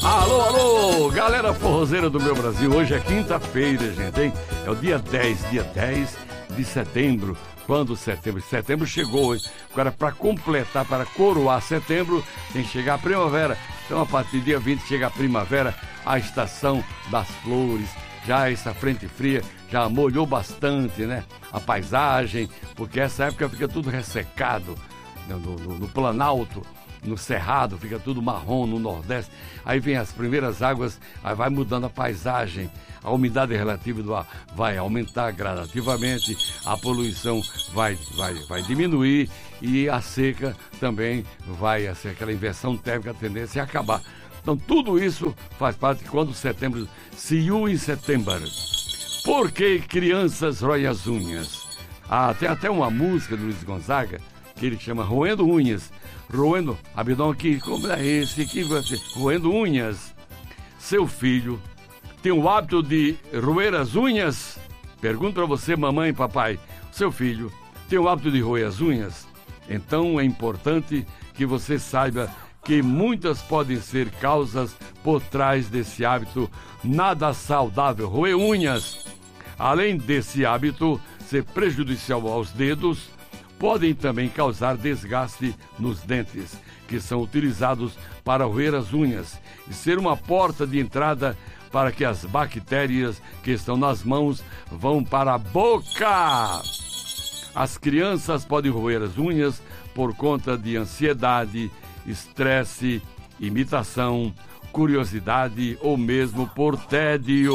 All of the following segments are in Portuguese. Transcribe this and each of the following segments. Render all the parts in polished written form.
Alô, alô, galera forrozeira do meu Brasil. Hoje é quinta-feira, gente, hein? É o dia 10 de setembro. Quando setembro chegou, hein? Agora, para completar, para coroar setembro, tem que chegar a primavera. Então, a partir do dia 20 chega a primavera, a estação das flores. Já essa frente fria já molhou bastante, né? A paisagem, porque essa época fica tudo ressecado no Planalto. No Cerrado, fica tudo marrom no Nordeste. Aí vem as primeiras águas, aí vai mudando a paisagem. A umidade relativa do ar vai aumentar gradativamente, a poluição vai diminuir e a seca também vai ser aquela inversão térmica, a tendência é acabar. Então tudo isso faz parte de quando setembro, see you in September. Por que crianças roem as unhas? Tem até uma música do Luiz Gonzaga, que ele chama Roendo Unhas. Roendo, abdômen aqui, como é esse aqui? Roendo unhas. Seu filho tem o hábito de roer as unhas? Pergunto para você, mamãe e papai. Seu filho tem o hábito de roer as unhas? Então é importante que você saiba que muitas podem ser causas por trás desse hábito nada saudável, roer unhas. Além desse hábito ser prejudicial aos dedos, podem também causar desgaste nos dentes, que são utilizados para roer as unhas, e ser uma porta de entrada para que as bactérias que estão nas mãos vão para a boca. As crianças podem roer as unhas por conta de ansiedade, estresse, imitação, curiosidade ou mesmo por tédio.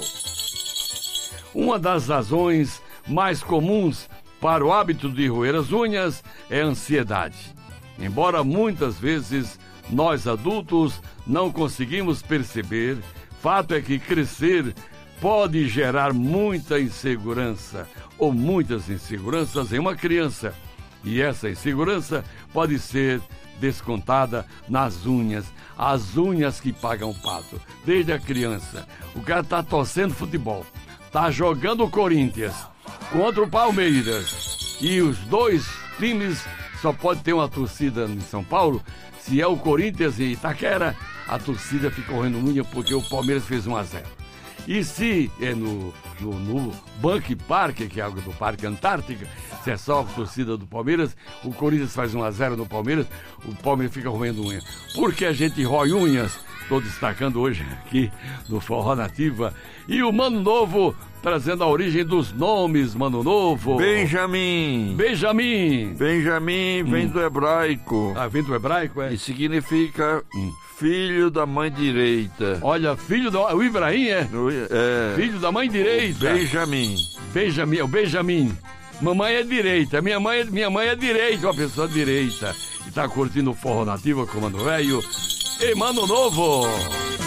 Uma das razões mais comuns para o hábito de roer as unhas é a ansiedade. Embora muitas vezes nós adultos não conseguimos perceber, fato é que crescer pode gerar muita insegurança ou muitas inseguranças em uma criança. E essa insegurança pode ser descontada nas unhas, as unhas que pagam o pato. Desde a criança, o cara está torcendo futebol, está jogando o Corinthians contra o Palmeiras, e os dois times só pode ter uma torcida em São Paulo. Se é o Corinthians e Itaquera, a torcida fica correndo unha porque o Palmeiras fez 1-0. E se é no Bank Park, que é algo do Parque Antártica, se é só a torcida do Palmeiras, o Corinthians faz 1-0 no Palmeiras, o Palmeiras fica roendo unha. Por que a gente rói unhas? Estou destacando hoje aqui no Forró Nativa. E o Mano Novo trazendo a origem dos nomes, Mano Novo. Benjamin vem do hebraico. Vem do hebraico, é? E significa filho da mãe direita. Olha, filho do... O Ibrahim é? Filho da mãe direita. Benjamin, o Benjamin. Mamãe é direita, minha mãe é direita, uma pessoa direita. E tá curtindo o Forró Nativa com o Mano Velho. E Mano Novo.